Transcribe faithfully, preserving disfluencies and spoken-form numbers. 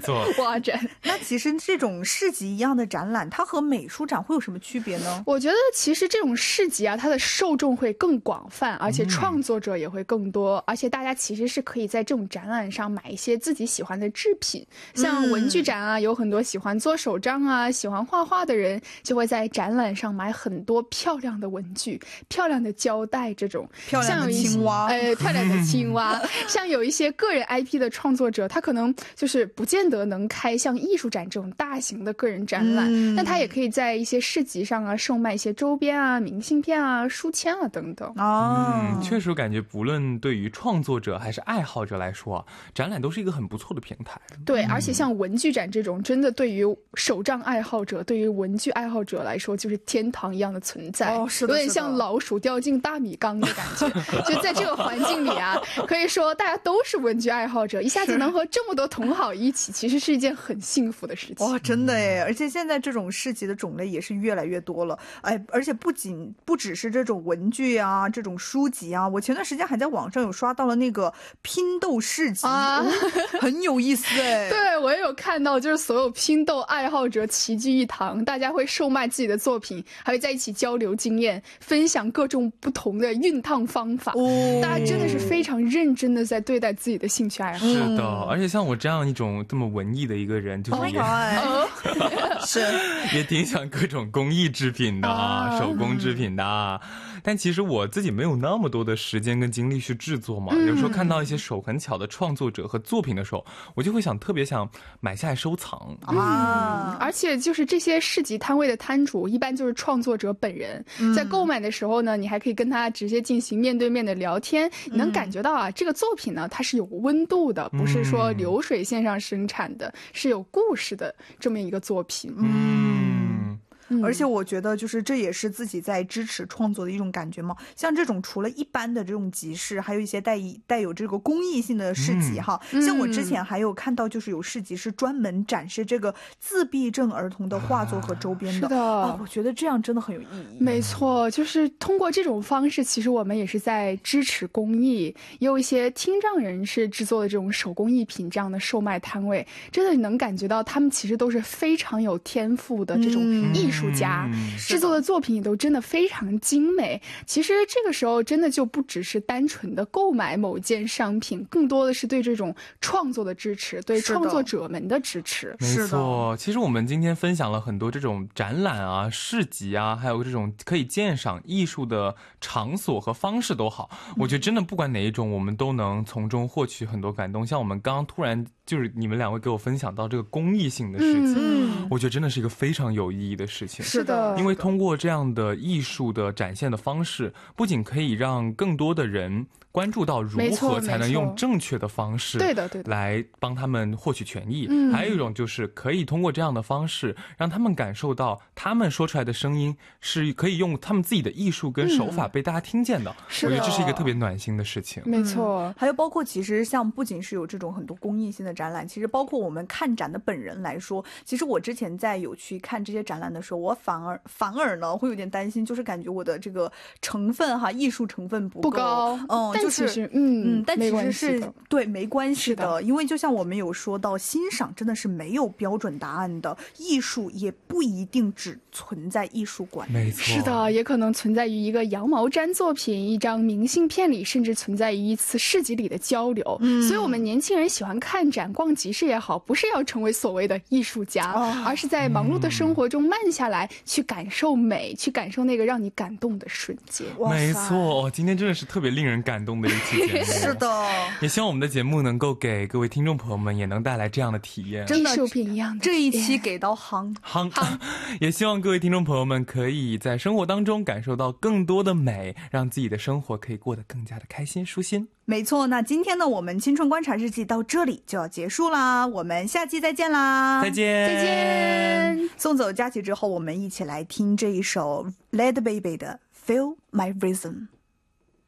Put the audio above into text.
错。 画展。 那其实这种市集一样的展览，它和美术展会有什么区别呢？ 我觉得其实这种市集啊，它的受众会更广泛，而且创作者也会更多，嗯、而且大家其实是可以在这种展览上买一些自己喜欢的制品，像文具展啊，有很多喜欢做手账啊、喜欢画画的人，就会在展览上买很多漂亮的文具、漂亮的胶带，这种漂亮的青蛙， 呃，漂亮的青蛙。像有一些个人 I P 的创作者，他可能就是不见得能开像艺术展这种大型的个人展览，嗯、但他也可以在一些市集上啊售卖一些周边啊、明信片啊、书签啊等等。 哦，嗯，确实感觉不论对于创作者还是爱好者来说啊，展览都是一个很不错的平台。 对，而且像文具展这种，真的对于手账爱好者、对于文具爱好者来说，就是天堂一样的存在。 哦，是的， 有点像老鼠掉进大米缸的感觉。就在这个环境里啊，可以说大家都是文具爱好者，一下子能和这么多同好一起，其实是一件很幸福的事情。 哇，真的耶！而且现在这种市集的种类也是越来越多了。哎，而且不仅不只是这种文具啊，这种书籍啊，我前段时间还在网上有刷到了那个拼豆市集，啊嗯、很有意思哎。 对，我也有看到，就是所有拼豆爱好者齐聚一堂，大家会售卖自己的作品，还会在一起交流经验，分享各种不同的熨烫方法。哦，大家真的是非常认真的在对待自己的兴趣爱好。 是的，而且像我这样一种这么文艺的一个人，就是也、 oh 是也挺想各种工艺制品的啊，手工制品的啊。但其实我自己没有那么多的时间跟精力去制作嘛，嗯、有时候看到一些手很巧的创作者和作品的时候，我就会想特别想买下来收藏啊。而且就是这些市集摊位的摊主一般就是创作者本人，嗯、在购买的时候呢，你还可以跟他直接进行面对面的聊天，你能感觉到啊，嗯、这个作品呢它是有温度的，不是说流水线上生产的，嗯、是有故事的这么一个作品。 嗯。而且我觉得就是这也是自己在支持创作的一种感觉嘛。像这种除了一般的这种集市，还有一些带带有这个公益性的市集哈、嗯、像我之前还有看到就是有市集是专门展示这个自闭症儿童的画作和周边的、 啊、是的、 啊、我觉得这样真的很有意义。 没错，就是通过这种方式，其实我们也是在支持公益，也有一些听障人士制作的这种手工艺品这样的售卖摊位，真的能感觉到他们其实都是非常有天赋的这种艺术艺术家、嗯、制作的作品也都真的非常精美。其实这个时候真的就不只是单纯的购买某件商品，更多的是对这种创作的支持，对创作者们的支持。 没错，其实我们今天分享了很多这种展览啊、市集啊，还有这种可以鉴赏艺术的场所和方式都好，我觉得真的不管哪一种，我们都能从中获取很多感动。像我们刚刚突然就是你们两位给我分享到这个公益性的事情、嗯、我觉得真的是一个非常有意义的事情。 是的， 因为通过这样的艺术的展现的方式，不仅可以让更多的人关注到如何才能用正确的方式对的对的来帮他们获取权益，还有一种就是可以通过这样的方式让他们感受到他们说出来的声音是可以用他们自己的艺术跟手法被大家听见的、嗯、我觉得这是一个特别暖心的事情。 没错、 嗯、还有包括其实像不仅是有这种很多公益性的展览，其实包括我们看展的本人来说，其实我之前在有去看这些展览的时候，我反而反而呢会有点担心，就是感觉我的这个成分哈，艺术成分不够不高， 嗯， 但就是其实嗯嗯，但其实是对没关系的， 的因为就像我们有说到，欣赏真的是没有标准答案的，艺术也不一定只存在艺术馆， 没错， 是的，也可能存在于一个羊毛毡作品、一张明信片里，甚至存在于一次市集里的交流。嗯，所以我们年轻人喜欢看展、逛集市也好，不是要成为所谓的艺术家、哦、而是在忙碌的生活中慢下来、嗯、去感受美，去感受那个让你感动的瞬间。 没错，今天真的是特别令人感动的一期节目是的， 也希望我们的节目能够给各位听众朋友们也能带来这样的体验， 艺术品一样的这一期给到夯夯也希望各位听众朋友们可以在生活当中感受到更多的美，让自己的生活可以过得更加的开心舒心。 没错，那今天呢我们青春观察日记到这里就要结束啦，我们下期再见啦， 再见再见。 送走佳琪之后，我们一起来听这一首 Led Baby 的 Feel My Rhythm。